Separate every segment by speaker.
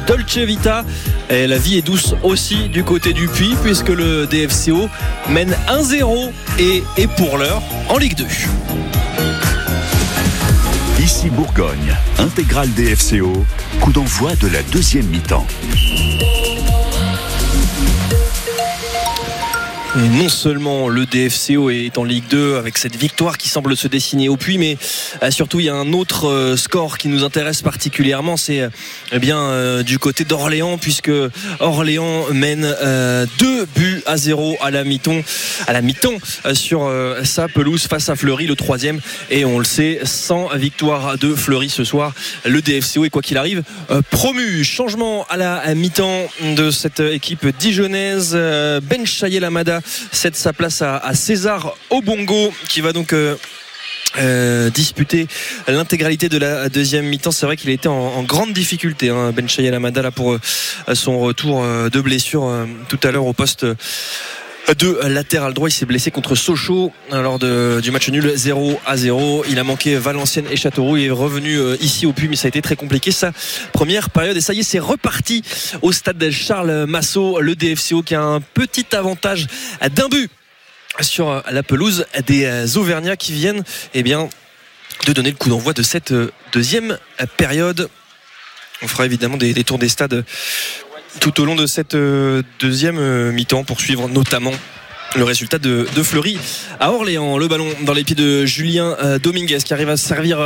Speaker 1: Dolce Vita. Et la vie est douce aussi du côté du Puy, puisque le DFCO mène 1-0 et est pour l'heure en Ligue 2.
Speaker 2: Ici Bourgogne, intégrale DFCO, coup d'envoi de la deuxième mi-temps.
Speaker 1: Et non seulement le DFCO est en Ligue 2 avec cette victoire qui semble se dessiner au Puy, mais surtout il y a un autre score qui nous intéresse particulièrement, c'est du côté d'Orléans, puisque Orléans mène 2-0 à la mi-temps sur sa pelouse face à Fleury, le troisième, et on le sait, sans victoire de Fleury ce soir, le DFCO est quoi qu'il arrive promu. Changement à la mi-temps de cette équipe dijonnaise. Ben Chayel Amada cède sa place à César Obongo, qui va donc disputer l'intégralité de la deuxième mi-temps. C'est vrai qu'il a été en grande difficulté, Ben Chayel Amada, là, pour son retour de blessure tout à l'heure au poste de latéral droit. Il s'est blessé contre Sochaux lors du match nul 0-0. Il a manqué Valenciennes et Châteauroux. Il est revenu ici au Puy, mais ça a été très compliqué sa première période. Et ça y est, c'est reparti au stade Charles Massot. Le DFCO qui a un petit avantage d'un but sur la pelouse des Auvergnats, qui viennent de donner le coup d'envoi de cette deuxième période. On fera évidemment des tours des stades tout au long de cette deuxième mi-temps pour suivre notamment le résultat de Fleury à Orléans. Le ballon dans les pieds de Julien Dominguez, qui arrive à servir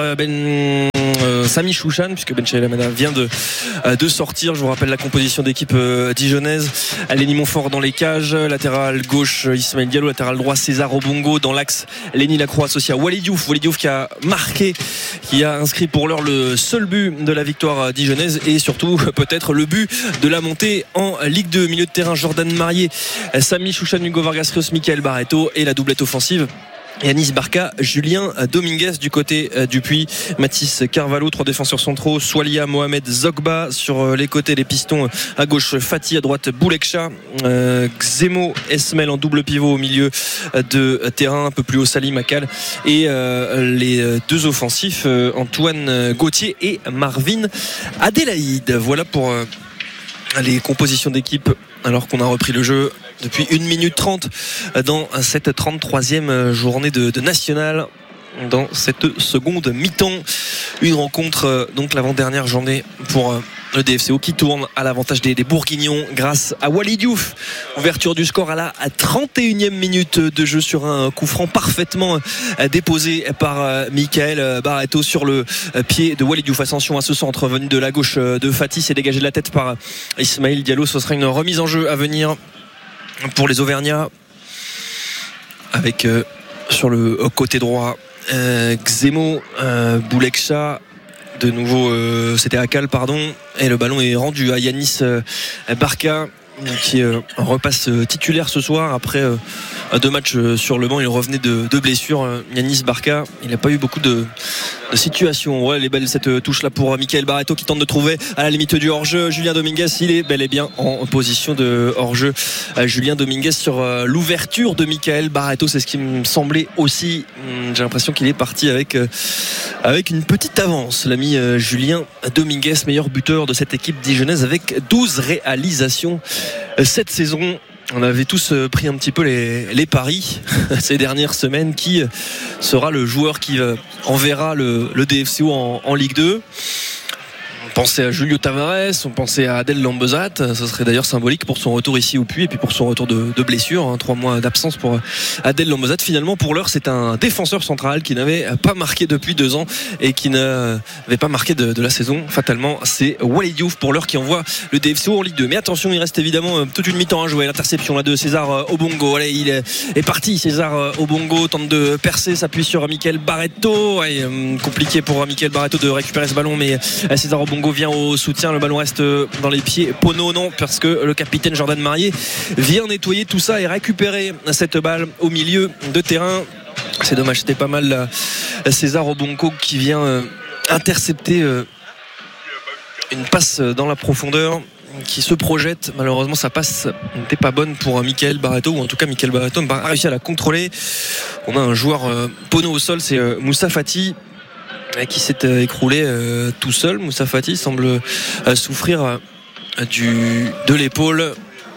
Speaker 1: Sami Chouchan, puisque Ben Chayel Amada vient de sortir. Je vous rappelle la composition d'équipe dijonnaise: Lenny Montfort dans les cages, latéral gauche Ismaël Diallo, latéral droit César Obongo, dans l'axe Lenny Lacroix associé à Walid Diouf qui a marqué, qui a inscrit pour l'heure le seul but de la victoire dijonnaise, et surtout peut-être le but de la montée en Ligue 2. Milieu de terrain, Jordan Marié, Sami Chouchan, Hugo Vargas Rios, Michael Barreto, et la doublette offensive Yanis Barca, Julien Dominguez. Du côté du Puy, Mathis Carvalho, 3 défenseurs centraux, Swalia, Mohamed, Zogba. Sur les côtés, les pistons: à gauche Fati, à droite Boulekcha, Xemo, Esmel en double pivot au milieu de terrain, un peu plus haut Salim Akal, et les deux offensifs, Antoine Gauthier et Marvin Adélaïde. Voilà pour les compositions d'équipe, alors qu'on a repris le jeu depuis 1 minute 30 dans cette 33e journée de National, dans cette seconde mi-temps. Une rencontre, donc l'avant-dernière journée pour le DFCO, qui tourne à l'avantage des Bourguignons grâce à Walid Diouf. Ouverture du score à la 31e minute de jeu sur un coup franc parfaitement déposé par Michael Barreto sur le pied de Walid Diouf. Attention à ce centre venu de la gauche de Fatih, c'est dégagé de la tête par Ismaël Diallo. Ce sera une remise en jeu à venir pour les Auvergnats, avec sur le côté droit Xemo, Boulekcha, de nouveau c'était Akal, et le ballon est rendu à Yanis Barca, qui repasse titulaire ce soir après 2 matchs sur le banc. Il revenait de blessure, Yanis Barca. Il n'a pas eu beaucoup de situations. Ouais, elle est belle cette touche là pour Michael Barreto, qui tente de trouver à la limite du hors-jeu Julien Dominguez. Il est bel et bien en position de hors-jeu, Julien Dominguez, sur l'ouverture de Michael Barreto. C'est ce qui me semblait aussi. J'ai l'impression qu'il est parti avec une petite avance, l'ami Julien Dominguez, meilleur buteur de cette équipe dijonnaise avec 12 réalisations cette saison. On avait tous pris un petit peu les paris ces dernières semaines. Qui sera le joueur qui enverra le DFCO en Ligue 2? On pensait à Julio Tavares, on pensait à Adel Lambezat. Ce serait d'ailleurs symbolique pour son retour ici au Puy, et puis pour son retour de blessure, 3 mois d'absence pour Adel Lambezat. Finalement, pour l'heure, c'est un défenseur central qui n'avait pas marqué depuis 2 ans et qui n'avait pas marqué de la saison. Fatalement, c'est Walid Diouf pour l'heure qui envoie le DFCO en Ligue 2. Mais attention, il reste évidemment toute une mi-temps à jouer. L'interception là de César Obongo. Allez, il est parti. César Obongo tente de percer, s'appuie sur Michael Barreto. Compliqué pour Michael Barreto de récupérer ce ballon, mais César Obongo vient au soutien. Le ballon reste dans les pieds Pono, non, parce que le capitaine Jordan Marié vient nettoyer tout ça et récupérer cette balle au milieu de terrain. C'est dommage, c'était pas mal là, César Obongo qui vient intercepter une passe dans la profondeur, qui se projette. Malheureusement, sa passe n'était pas bonne pour Michael Barreto, ou en tout cas Michael Barreto n'a pas réussi à la contrôler. On a un joueur Pono au sol, c'est Moussa Fati, qui s'est écroulé tout seul. Moussa Fati semble souffrir de l'épaule.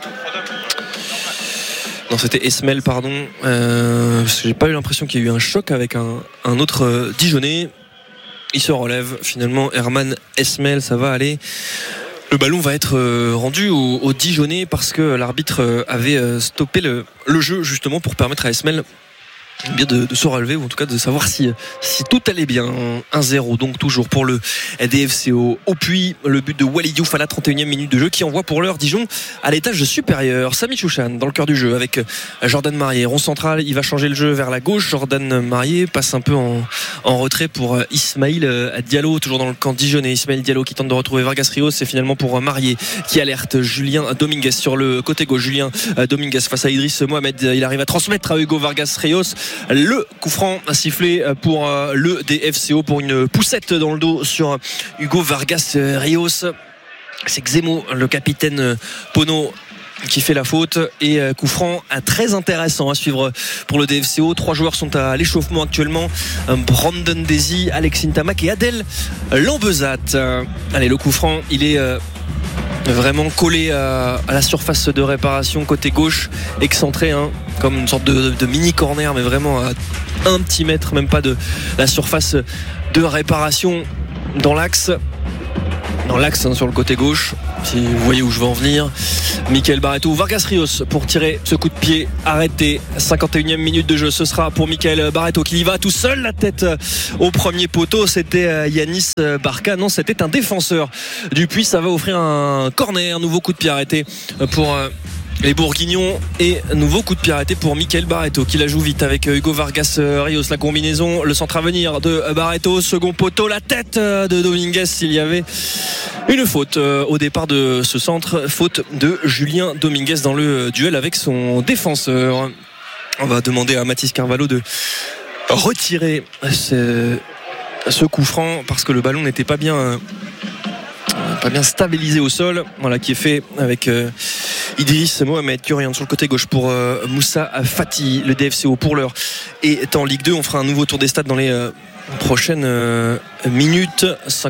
Speaker 1: Non, c'était Esmel, pardon. Parce que j'ai pas eu l'impression qu'il y a eu un choc avec un autre Dijonais. Il se relève finalement, Herman Esmel, ça va aller. Le ballon va être rendu au Dijonais parce que l'arbitre avait stoppé le jeu justement pour permettre à Esmel bien de se relever, ou en tout cas de savoir si tout allait bien. 1-0 donc toujours pour le DFCO. Au puits, le but de Walid Diouf à la 31e minute de jeu qui envoie pour l'heure Dijon à l'étage supérieur. Samy Chouchan dans le cœur du jeu avec Jordan Marié, rond central, il va changer le jeu vers la gauche. Jordan Marié passe un peu en retrait pour Ismaïl Diallo, toujours dans le camp dijonnais. Ismaïl Diallo qui tente de retrouver Vargas Rios, c'est finalement pour Marié qui alerte Julien Dominguez sur le côté gauche. Julien Dominguez face à Idriss Mohamed, il arrive à transmettre à Hugo Vargas Rios. Le coup franc a sifflé pour le DFCO pour une poussette dans le dos sur Hugo Vargas Rios. C'est Xemo, le capitaine Pono, qui fait la faute. Et coup franc très intéressant à suivre pour le DFCO. 3 joueurs sont à l'échauffement actuellement: Brandon Desi, Alexis Ntamak et Adel Lambezat. Allez, le coup franc, il est vraiment collé à la surface de réparation côté gauche, excentré, comme une sorte de mini corner, mais vraiment à un petit mètre même pas de la surface de réparation dans l'axe sur le côté gauche, si vous voyez où je veux en venir. Michael Barreto, Vargas Rios pour tirer ce coup de pied arrêté. 51e minute de jeu, ce sera pour Michael Barreto qui y va tout seul, la tête au premier poteau. C'était Yanis Barca, non, c'était un défenseur du Puy. Ça va offrir un corner, nouveau coup de pied arrêté pour les Bourguignons, et nouveau coup de pied arrêté pour Michael Barreto qui la joue vite avec Hugo Vargas Rios. La combinaison, le centre à venir de Barreto, second poteau, la tête de Dominguez. Il y avait une faute au départ de ce centre, faute de Julien Dominguez dans le duel avec son défenseur. On va demander à Mathis Carvalho de retirer ce coup franc parce que le ballon n'était pas bien stabilisé au sol. Voilà, qui est fait avec Idriss Mohamed qui oriente sur le côté gauche pour Moussa Fati. Le DFCO pour l'heure est en Ligue 2. On fera un nouveau tour des stades dans les prochaines minutes.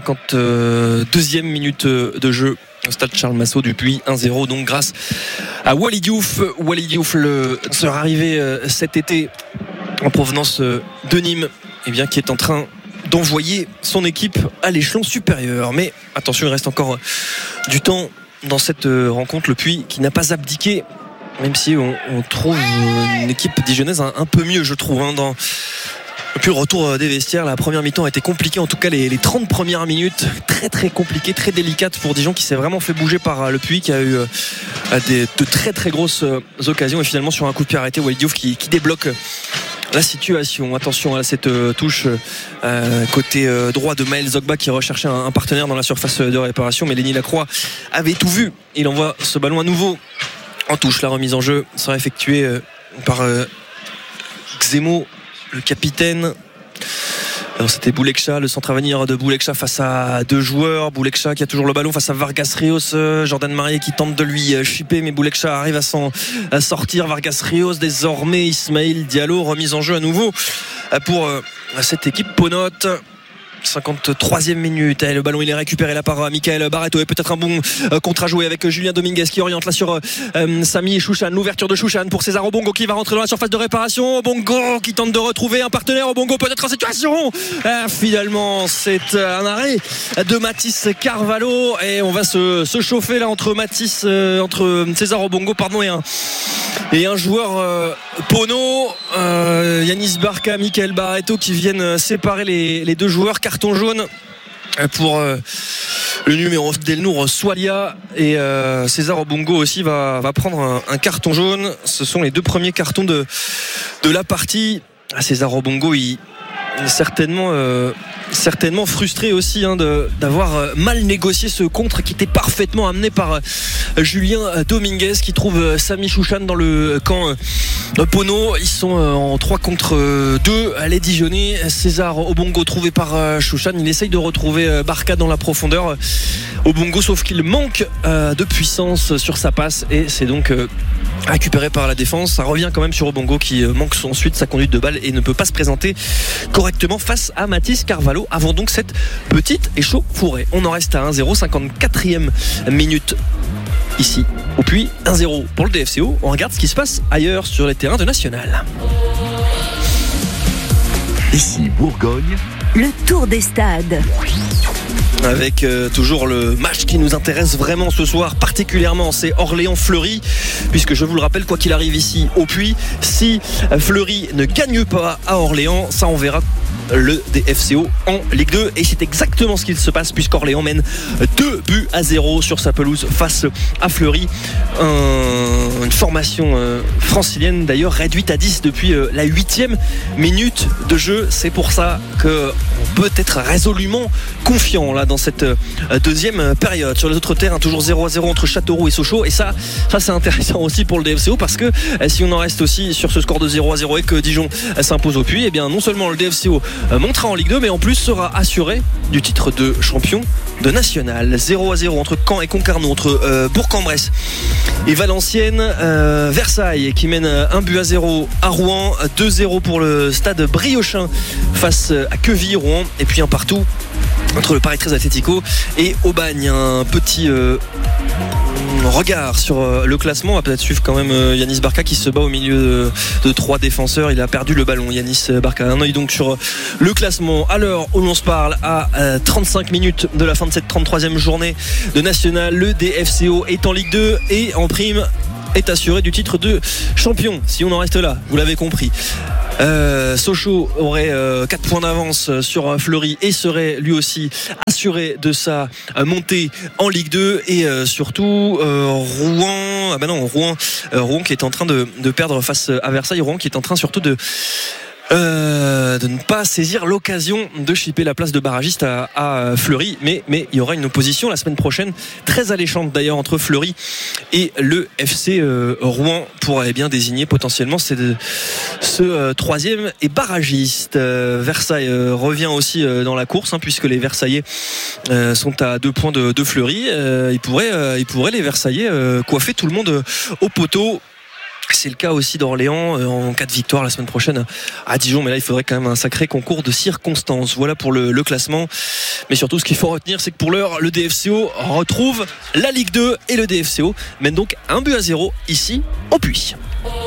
Speaker 1: 52e minute de jeu au stade Charles Massot du Puy. 1-0 donc grâce à Walid Diouf. Walid Diouf sera arrivé cet été en provenance de Nîmes, qui est en train d'envoyer son équipe à l'échelon supérieur. Mais attention, il reste encore du temps dans cette rencontre. Le Puy qui n'a pas abdiqué, même si on trouve une équipe dijonnaise un peu mieux, je trouve, dans le retour des vestiaires. La première mi-temps a été compliquée, en tout cas les 30 premières minutes très très compliquées, très délicates pour Dijon qui s'est vraiment fait bouger par le Puy, qui a eu de très très grosses occasions, et finalement sur un coup de pied arrêté, Walid Diouf qui débloque la situation. Attention à cette touche côté droit de Maël Zogba qui recherchait un partenaire dans la surface de réparation, mais Lenny Lacroix avait tout vu. Il envoie ce ballon à nouveau en touche. La remise en jeu sera effectuée par Xemo, le capitaine. Alors c'était Boulekcha, le centre à venir de Boulekcha face à 2 joueurs. Boulekcha qui a toujours le ballon face à Vargas Rios. Jordan Marié qui tente de lui chipper, mais Boulekcha arrive à sortir. Vargas Rios désormais. Ismaïl Diallo, remise en jeu à nouveau pour cette équipe Ponote. 53e minute, et le ballon il est récupéré là par Michael Barreto, et peut-être un bon contre à jouer avec Julien Dominguez qui oriente là sur Samy Chouchan. L'ouverture de Chouchan pour César Obongo qui va rentrer dans la surface de réparation. Obongo qui tente de retrouver un partenaire. Obongo peut-être en situation. Finalement c'est un arrêt de Mathis Carvalho, et on va se chauffer là entre César Obongo et un joueur Pono, Yanis Barca, Michael Barreto, qui viennent séparer les deux joueurs. Carton jaune pour le numéro Delnour Soalia, et César Obongo aussi va prendre un carton jaune. Ce sont les 2 premiers cartons de la partie. César Obongo, il est certainement frustré aussi d'avoir mal négocié ce contre qui était parfaitement amené par Julien Dominguez qui trouve Sami Chouchan dans le camp Pono. Ils sont en 3 contre 2. Les Dijonnais, César Obongo trouvé par Chouchan. Il essaye de retrouver Barca dans la profondeur. Obongo, sauf qu'il manque de puissance sur sa passe et c'est donc récupéré par la défense. Ça revient quand même sur Obongo qui manque ensuite sa conduite de balle et ne peut pas se présenter correctement face à Mathis Carvalho avant donc cette petite échauffourée. On en reste à 1-0, 54e minute ici au Puy, 1-0 pour le DFCO. On regarde ce qui se passe ailleurs sur les terrains de National.
Speaker 2: Ici Bourgogne,
Speaker 3: le tour des stades.
Speaker 1: Avec toujours le match qui nous intéresse vraiment ce soir particulièrement, c'est Orléans-Fleury, puisque je vous le rappelle, quoi qu'il arrive ici au Puy, si Fleury ne gagne pas à Orléans, ça on verra le DFCO en Ligue 2 et c'est exactement ce qu'il se passe puisqu'Orléans mène 2-0 sur sa pelouse face à Fleury. Une formation francilienne d'ailleurs réduite à 10 depuis la 8e minute de jeu. C'est pour ça qu'on peut être résolument confiant là dans cette deuxième période. Sur les autres terrains, toujours 0-0 entre Châteauroux et Sochaux, et ça c'est intéressant aussi pour le DFCO parce que si on en reste aussi sur ce score de 0-0 et que Dijon s'impose au Puy, et bien non seulement le DFCO montera en Ligue 2 mais en plus sera assuré du titre de champion de National. 0-0 entre Caen et Concarneau, entre Bourg-en-Bresse et Valenciennes. Versailles qui mène 1-0 à Rouen, 2-0 pour le stade Briochin face à Queville-Rouen, et puis un partout entre le Paris 13 Atlético et Aubagne. Un petit regard sur le classement. On va peut-être suivre quand même Yanis Barca qui se bat au milieu de 3 défenseurs. Il a perdu le ballon, Yanis Barca. Un œil donc sur le classement à l'heure où l'on se parle, à 35 minutes de la fin de cette 33e journée de National. Le DFCO est en Ligue 2 et en prime est assuré du titre de champion, si on en reste là, vous l'avez compris. Sochaux aurait 4 points d'avance sur Fleury et serait lui aussi assuré de sa montée en Ligue 2, et surtout Rouen qui est en train de perdre face à Versailles. Rouen qui est en train surtout de ne pas saisir l'occasion de chipper la place de barragiste à Fleury, mais il y aura une opposition la semaine prochaine très alléchante d'ailleurs entre Fleury et le FC Rouen pour bien désigner potentiellement ce 3e et barragiste. Versailles revient aussi dans la course puisque les Versaillais sont à 2 points de Fleury. Ils pourraient les Versaillais coiffer tout le monde au poteau. C'est le cas aussi d'Orléans en cas de victoire la semaine prochaine à Dijon, mais là il faudrait quand même un sacré concours de circonstances. Voilà pour le classement, mais surtout ce qu'il faut retenir, c'est que pour l'heure le DFCO retrouve la Ligue 2 et le DFCO mène donc 1-0 ici au Puy.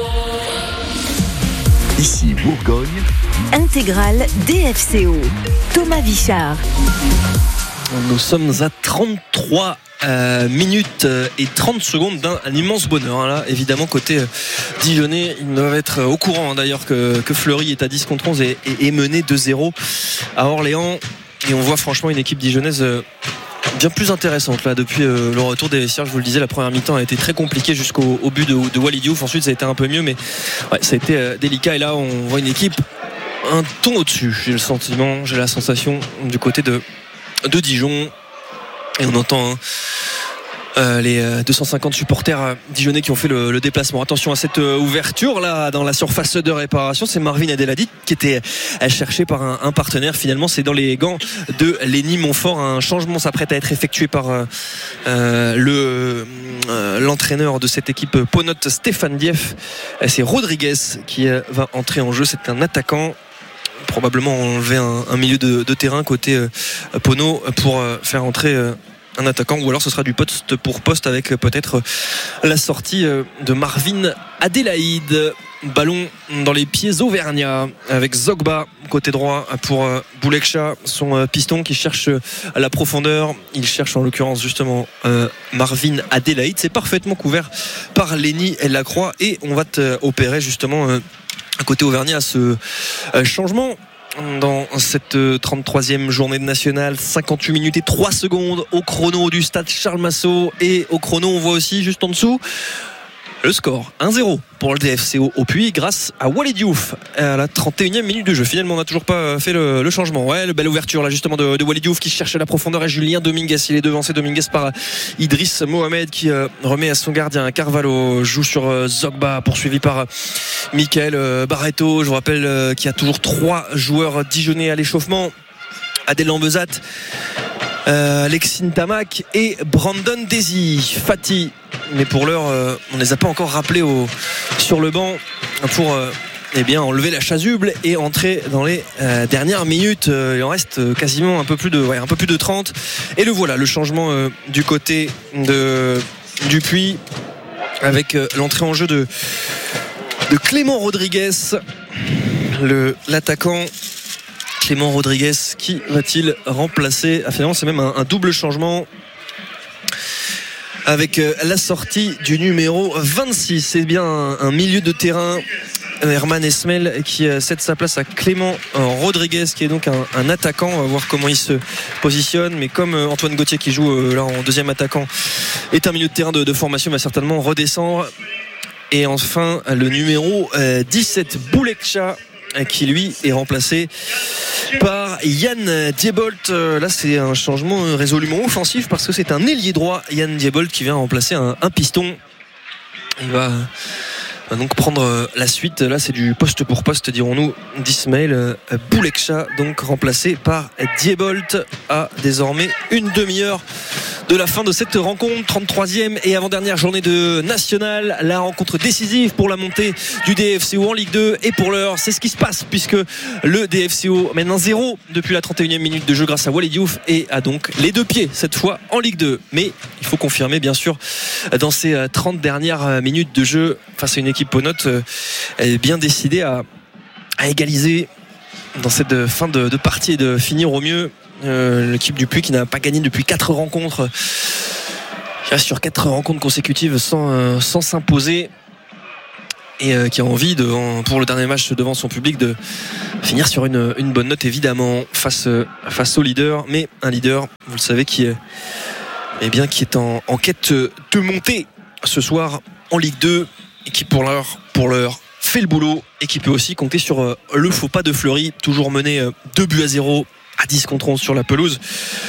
Speaker 2: Ici Bourgogne,
Speaker 3: intégrale DFCO, Thomas Vichard.
Speaker 1: Nous sommes à 33 minutes et 30 secondes d'un immense bonheur là, évidemment côté Dijonnais. Ils doivent être au courant d'ailleurs que Fleury est à 10 contre 11 et mené 2-0 à Orléans, et on voit franchement une équipe dijonnaise bien plus intéressante là depuis le retour des vestiaires. Je vous le disais, la première mi-temps a été très compliquée jusqu'au but de Walid Diouf. Ensuite ça a été un peu mieux, mais ouais, ça a été délicat, et là on voit une équipe un ton au-dessus, j'ai la sensation du côté de Dijon. Et on entend les 250 supporters dijonnais qui ont fait le déplacement. Attention à cette ouverture là dans la surface de réparation. C'est Marvin Adéladite qui était cherché par un partenaire. Finalement c'est dans les gants de Lenny Montfort. Un changement s'apprête à être effectué par l'entraîneur de cette équipe Ponote, Stéphane Dieff. C'est Rodriguez qui va entrer en jeu. C'est un attaquant, probablement enlever un milieu de terrain côté Pono pour faire entrer un attaquant, ou alors ce sera du poste pour poste avec peut-être la sortie de Marvin Adélaïde. Ballon dans les pieds auvergnats avec Zogba côté droit pour Boulekcha, son piston qui cherche à la profondeur. Il cherche en l'occurrence justement Marvin Adélaïde. C'est parfaitement couvert par Lenny Lacroix, et on va opérer justement à côté auvergnat ce changement dans cette 33e journée de National. 58 minutes et 3 secondes au chrono du stade Charles Massot, et au chrono on voit aussi juste en dessous Le score 1-0 pour le DFCO au Puy grâce à Walid Diouf à la 31e minute de jeu. Finalement on n'a toujours pas fait le changement. Ouais, le belle ouverture là justement de Walid Diouf qui cherche la profondeur et Julien Dominguez. Il est devancé Dominguez par Idriss Mohamed qui remet à son gardien. Carvalho joue sur Zogba, poursuivi par Michael Barreto. Je vous rappelle qu'il y a toujours 3 joueurs dijonnais à l'échauffement. Adel Lambezat, Alexis Tamac et Brandon Desi. Fati, mais pour l'heure on ne les a pas encore rappelés sur le banc pour enlever la chasuble et entrer dans les dernières minutes. Il en reste quasiment un peu plus de 30 et le voilà, le changement du côté du Puy avec l'entrée en jeu de Clément Rodriguez, l'attaquant Clément Rodriguez. Qui va-t-il remplacer? Finalement c'est même un double changement avec la sortie du numéro 26. C'est bien un milieu de terrain, Herman Esmel, qui cède sa place à Clément Rodriguez, qui est donc un attaquant. On va voir comment il se positionne, mais comme Antoine Gauthier qui joue là en deuxième attaquant est un milieu de terrain de formation, va certainement redescendre. Et enfin le numéro 17 Boulekcha, qui lui est remplacé par Yann Diebold. Là c'est un changement résolument offensif parce que c'est un ailier droit, Yann Diebold, qui vient remplacer un piston. Il va donc prendre la suite. Là c'est du poste pour poste, dirons-nous, d'Ismaël Boulekcha, donc remplacé par Diebold à désormais une demi-heure de la fin de cette rencontre. 33e et avant-dernière journée de National, la rencontre décisive pour la montée du DFCO en Ligue 2. Et pour l'heure c'est ce qui se passe, puisque le DFCO mène 1-0 depuis la 31e minute de jeu grâce à Walid Diouf et a donc les 2 pieds cette fois en Ligue 2. Mais il faut confirmer bien sûr dans ces 30 dernières minutes de jeu face à une équipe Ponote bien décidée à égaliser dans cette fin de partie et de finir au mieux. L'équipe du Puy qui n'a pas gagné depuis 4 rencontres, qui reste sur 4 rencontres consécutives sans s'imposer, et qui a envie pour le dernier match devant son public de finir sur une bonne note, évidemment, face au leader. Mais un leader, vous le savez, qui est en quête de monter ce soir en Ligue 2 et qui pour l'heure fait le boulot, et qui peut aussi compter sur le faux pas de Fleury, toujours mené 2-0 à 10 contre 11 sur la pelouse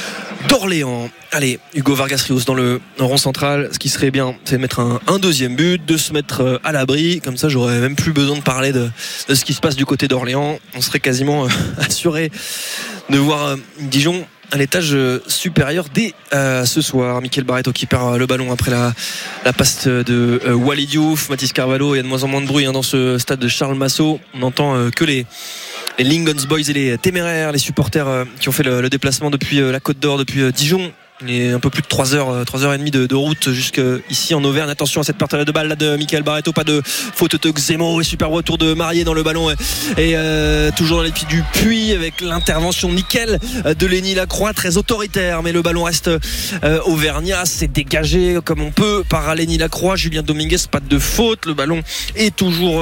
Speaker 1: d'Orléans. Allez, Hugo Vargas Rios dans le rond central. Ce qui serait bien, c'est de mettre un deuxième but, de se mettre à l'abri. Comme ça, j'aurais même plus besoin de parler de ce qui se passe du côté d'Orléans. On serait quasiment assuré de voir Dijon à l'étage supérieur dès ce soir. Michael Barreto qui perd le ballon après la passe de Walid Diouf. Mathis Carvalho, il y a de moins en moins de bruit dans ce stade de Charles Massot. On n'entend que les Lincolns Boys et les Téméraires, les supporters qui ont fait le déplacement depuis la Côte d'Or, depuis Dijon. Il est un peu plus de 3h30 de route jusqu'ici en Auvergne. Attention à cette partie de balle là de Michael Barreto, pas de faute de Xemo, et super retour de Marié dans le ballon et toujours dans les pieds du Puy avec l'intervention nickel de Lenny Lacroix, très autoritaire, mais le ballon reste auvergnat. C'est dégagé comme on peut par Lenny Lacroix. Julien Dominguez, pas de faute, le ballon est toujours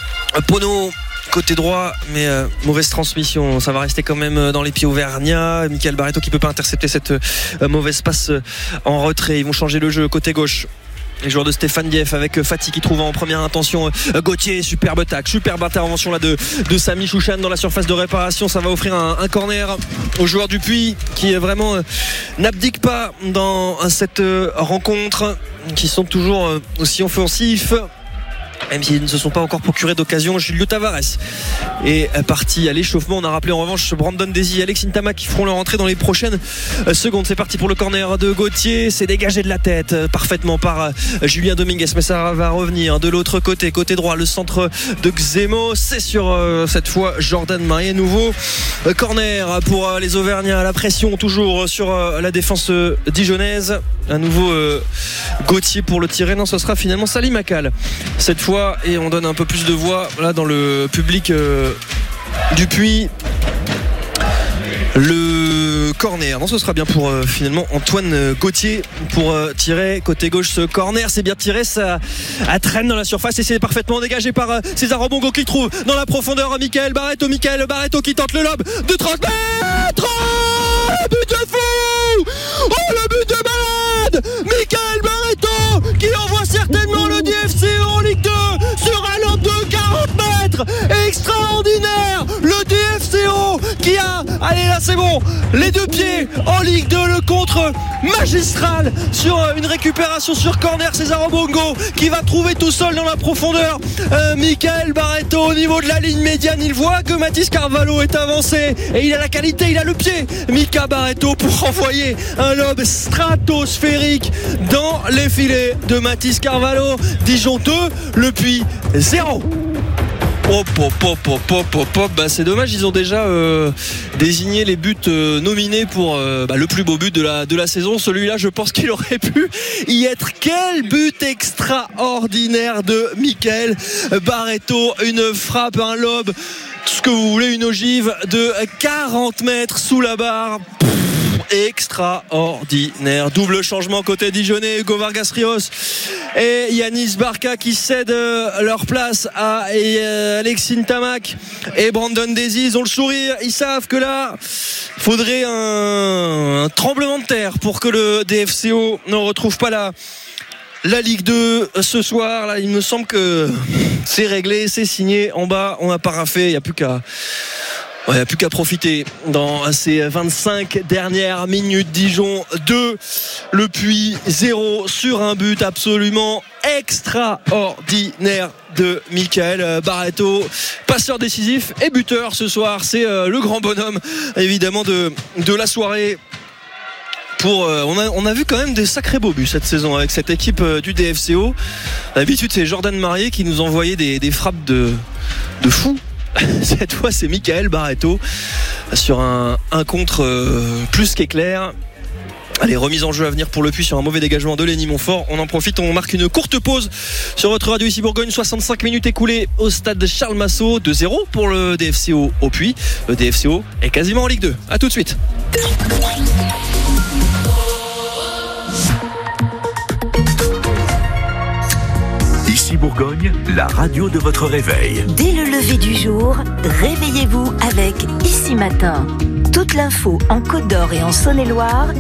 Speaker 1: Pono côté droit, mais mauvaise transmission. Ça va rester quand même dans les pieds auvergnats. Michael Barreto qui peut pas intercepter cette mauvaise passe en retrait. Ils vont changer le jeu côté gauche. Les joueurs de Stéphane Dieff avec Fati qui trouve en première intention Gauthier. Superbe tac, superbe intervention là de Samy Chouchan dans la surface de réparation. Ça va offrir un corner aux joueurs du Puy qui vraiment n'abdiquent pas dans cette rencontre, qui sont toujours aussi offensifs, même s'ils ne se sont pas encore procurés d'occasion. Julio Tavares est parti à l'échauffement. On a rappelé en revanche Brandon Desi et Alexis Tamac qui feront leur entrée dans les prochaines secondes. C'est parti pour le corner de Gauthier. C'est dégagé de la tête parfaitement par Julien Dominguez, mais ça va revenir de l'autre côté droit. Le centre de Xemo, c'est sur cette fois Jordan Marié. Nouveau corner pour les Auvergnats. La pression toujours sur la défense dijonnaise. Un nouveau Gauthier pour le tirer. Non, ce sera finalement Salim Akal cette fois, et on donne un peu plus de voix là dans le public du Puy. Le corner, non, ce sera bien pour finalement Antoine Gauthier pour tirer côté gauche. Ce corner, c'est bien tiré, ça traîne dans la surface et c'est parfaitement dégagé par César Robongo qui trouve dans la profondeur Michael Barreto qui tente le lob de 30 mètres. Oh, le but de fou! Oh, le but de malade! Michael Barreto qui envoie certainement le DFCO titre extraordinaire. Le DFCO qui a, allez là c'est bon, les deux pieds en Ligue 2, le contre magistral sur une récupération sur corner. César Obongo qui va trouver tout seul dans la profondeur Michael Barreto au niveau de la ligne médiane. Il voit que Mathis Carvalho est avancé et il a la qualité, il a le pied, Mika Barreto, pour envoyer un lob stratosphérique dans les filets de Mathis Carvalho. Dijon 2, Le Puy 0. Bah c'est dommage, ils ont déjà désigné les buts nominés pour le plus beau but de la saison. Celui-là, je pense qu'il aurait pu y être. Quel but extraordinaire de Michael Barreto, une frappe, un lob, tout ce que vous voulez, une ogive de 40 mètres sous la barre. Extraordinaire. Double changement côté dijonnais, Hugo Vargas Rios et Yanis Barca qui cèdent leur place à Alexis Ntamak et Brandon Daisy. Ils ont le sourire, ils savent que là il faudrait un tremblement de terre pour que le DFCO ne retrouve pas la Ligue 2 ce soir. Là, il me semble que c'est réglé, c'est signé. En bas, on a paraffé, il n'y a plus qu'à profiter dans ces 25 dernières minutes. Dijon 2, Le Puy 0 sur un but absolument extraordinaire de Michael Barreto, passeur décisif et buteur ce soir. C'est le grand bonhomme évidemment de la soirée. On a vu quand même des sacrés beaux buts cette saison avec cette équipe du DFCO. D'habitude c'est Jordan Marié qui nous envoyait des frappes de fou. Cette fois c'est Michael Barreto sur un contre plus qu'éclair. Allez, remise en jeu à venir pour Le Puy sur un mauvais dégagement de Lenny Montfort. On en profite, on marque une courte pause sur votre radio ici Bourgogne. 65 minutes écoulées au stade Charles Massot, 2-0 pour le DFCO au Puy. Le DFCO est quasiment en Ligue 2. A tout de suite.
Speaker 2: Ici Bourgogne, la radio de votre réveil.
Speaker 3: Dès le lever du jour, réveillez-vous avec Ici Matin. Toute l'info en Côte d'Or et en Saône-et-Loire